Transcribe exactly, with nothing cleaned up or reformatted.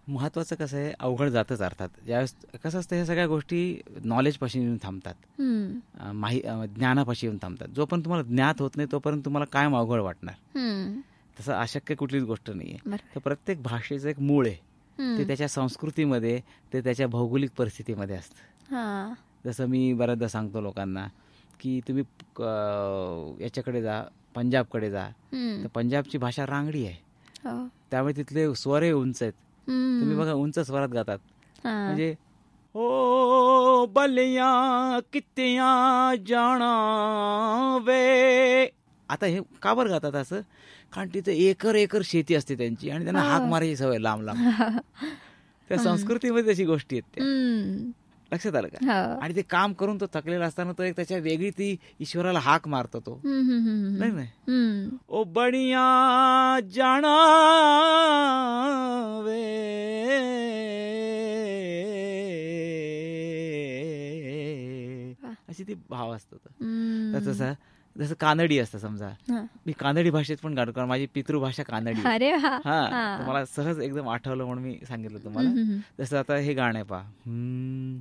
महत्वाचं कसं आहे, अवघड जातच अर्थात. ज्यावेळेस कसं असतं, ह्या सगळ्या गोष्टी नॉलेजपाशी येऊन थांबतात, हम्म. अं, माहि अं, ज्ञानापाशी येऊन थांबतात. जोपर्यंत तुम्हाला ज्ञात होत नाही तोपर्यंत तुम्हाला कायम अवघड वाटणार. हम्म. तसं अशक्य कुठलीच गोष्ट नाही आहे. बरोबर. तर प्रत्येक भाषेचं एक मूळ आहे, ते हम्म. त्याच्या संस्कृतीमध्ये, ते त्याच्या भौगोलिक परिस्थितीमध्ये असतं. हा. जसं मी बऱ्याचदा सांगतो लोकांना की तुम्ही अं, याच्याकडे जा, पंजाबकडे जा, हम्म. तर पंजाबची भाषा रांगडी आहे, हो. त्यामुळे तिथले स्वर हे उंच आहेत. हम्म. तुम्ही बघा उंच स्वरात गातात, हा. म्हणजे ओ बलिया कित्या जाना वे. आता हे का बरं गातात असं? कारण तिथे एकर एकर शेती असते त्यांची आणि त्यांना हाक मारायची सवय लांब लांब. त्या संस्कृतीमध्ये तशी गोष्टी आहेत त्या. हम्म. लक्षात आलं का? हो. आणि ते काम करून तो थकलेला असताना तो एक त्याच्या वेगळी ती ईश्वराला हाक मारतो तो. हम्म, हम्म, हम्म, नाही हम्म. नाही हम्म. ओ बनिया जाना वे. वाह. अशी ती भाव असतो तो. हम्म. तर तसं जसं कानडी असतं समजा, हा. मी कानडी भाषेत पण गातो कारण माझी पितृभाषा कानडी आहे. अरे वा. हा, हा. तर मला सहज एकदम आठवलं म्हणून मी सांगितलं हम्म, तुम्हाला. हम्म, हम्म. जसं आता हे गाणं आहे पहा, हम्म,